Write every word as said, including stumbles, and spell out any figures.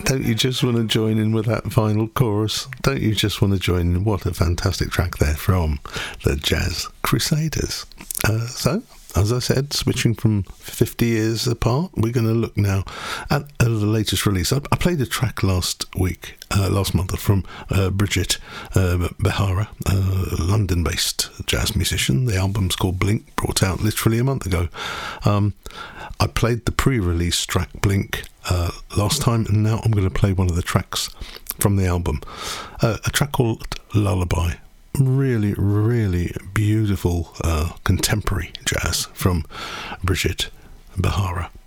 Don't you just want to join in with that final chorus? Don't you just want to join in? What a fantastic track there from the Jazz Crusaders. Uh, so, as I said, switching from fifty years apart, we're going to look now at uh, the latest release. I, I played a track last week, uh, last month, from uh, Bridget uh, Behara, a London-based jazz musician. The album's called Blink, brought out literally a month ago. Um, I played the pre-release track Blink uh, last time, and now I'm going to play one of the tracks from the album. Uh, a track called Lullaby. Really, really beautiful uh, contemporary jazz from Bridget Behara.